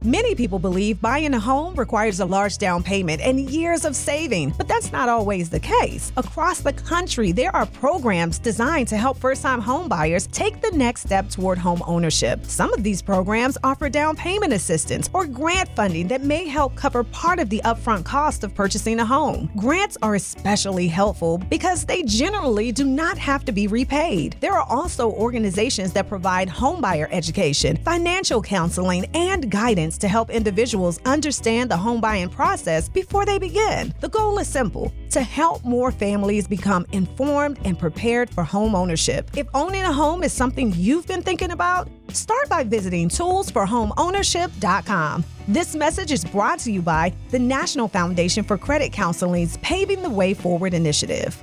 Many people believe buying a home requires a large down payment and years of saving, but that's not always the case. Across the country, there are programs designed to help first-time home buyers take the next step toward home ownership. Some of these programs offer down payment assistance or grant funding that may help cover part of the upfront cost of purchasing a home. Grants are especially helpful because they generally do not have to be repaid. There are also organizations that provide homebuyer education, financial counseling, and guidance to help individuals understand the home buying process before they begin. The goal is simple: to help more families become informed and prepared for home ownership. If owning a home is something you've been thinking about, start by visiting toolsforhomeownership.com. This message is brought to you by the National Foundation for Credit Counseling's Paving the Way Forward initiative.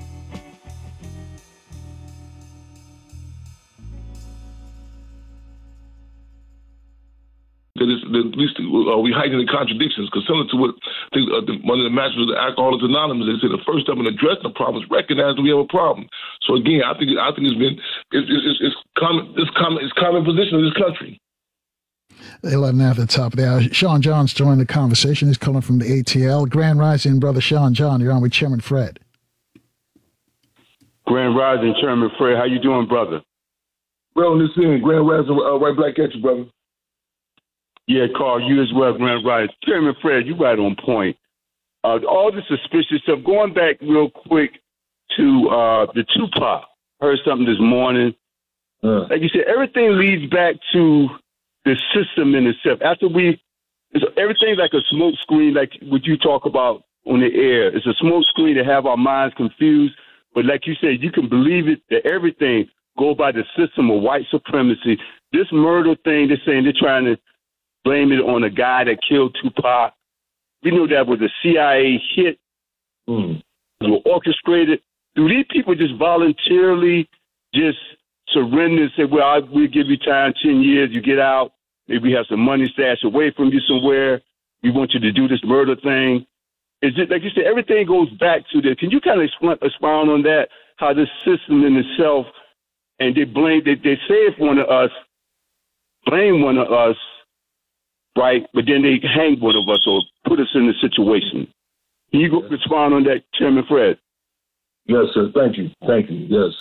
At least we heighten the contradictions, because similar to what one of the masters of the Alcoholics Anonymous, they said the first step in addressing the problem is recognize that we have a problem. So again, I think it's common position in this country. 11 after the top of the hour. Sean John's joined the conversation. He's calling from the ATL. Grand Rising, brother Sean John. You're on with Chairman Fred. Grand Rising, Chairman Fred. How you doing, brother? Well, listen, Grand Rising, right back at you, brother. Yeah, Carl, you as well, Grand Rising. Chairman Fred, you right on point. All the suspicious stuff, going back real quick to the Tupac. Heard something this morning. Like you said, everything leads back to the system in itself. Everything's like a smoke screen, like what you talk about on the air. It's a smoke screen to have our minds confused. But like you said, you can believe it, that everything go by the system of white supremacy. This murder thing, they're saying they're trying to blame it on a guy that killed Tupac. We knew that was a CIA hit. It was orchestrated. Do these people just voluntarily just surrender and say, well, we'll give you time, 10 years, you get out. Maybe we have some money stashed away from you somewhere. We want you to do this murder thing. Is it, like you said, everything goes back to this. Can you kind of expound on that, how this system in itself, and they say it's one of us, blame one of us, right? But then they hang one of us or put us in the situation. Can you go respond on that, Chairman Fred? Yes, sir. Thank you. Yes.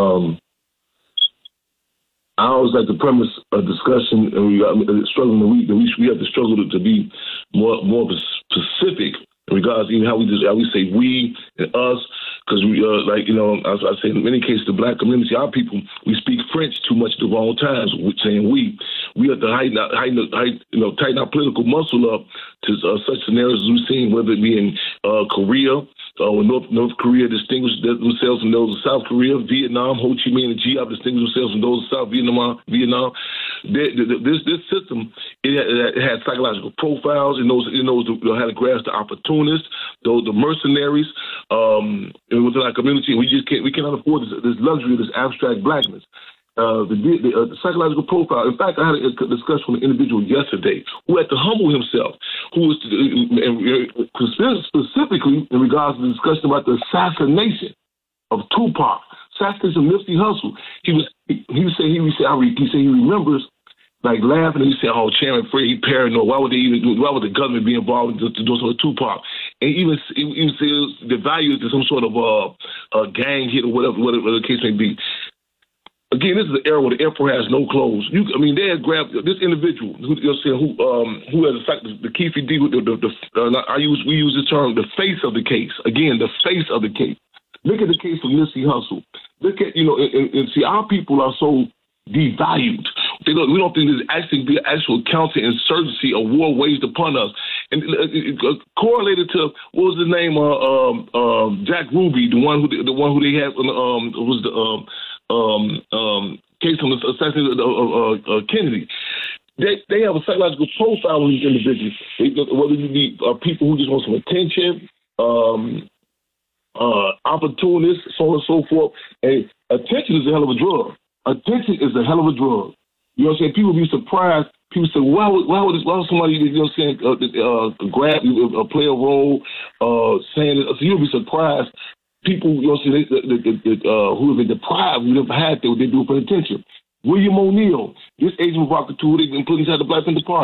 I always like to premise a discussion, and we have to struggle to be more specific in regards to how we say we and us, because we as I say, in many cases, the black community, our people, we speak French too much at the wrong times. We're saying we have to tighten our political muscle up to such scenarios as we've seen, whether it be in Korea, when North Korea distinguished themselves from those of South Korea, Vietnam, Ho Chi Minh and GI distinguished themselves from those of South Vietnam. This system, it had psychological profiles. It knows how to grasp the opportunists, the mercenaries, within our community. We cannot afford this luxury of this abstract blackness. The psychological profile. In fact, I had a discussion with an individual yesterday who had to humble himself, who was specifically in regards to the discussion about the assassination of Tupac, assassination of Nipsey Hussle. He remembers like laughing, and he said, "Oh, Chairman Fred, he paranoid. Why would the government be involved in doing something with Tupac?" And even says the value to some sort of a gang hit or whatever the case may be. Again, this is an era where the emperor has no clothes. They had grabbed this individual who has the Keefe D. We use the term the face of the case. Again, the face of the case. Look at the case of Nipsey Hussle. Look at and see, our people are so devalued. We don't think there's actually be an actual counterinsurgency or war waged upon us. And correlated to what was the name? Jack Ruby, the one who they had was the case on the assassination of Kennedy. They have a psychological profile on these individuals. Whether you be people who just want some attention, opportunists, so on and so forth. And attention is a hell of a drug. Attention is a hell of a drug. You know what I'm saying? People be surprised. People say, why would somebody, grab you, play a role, saying it? So you'll be surprised. People, who have been deprived, who never had they do it for attention. William O'Neill, this agent provocateur, they've been put inside the Black Panther Party.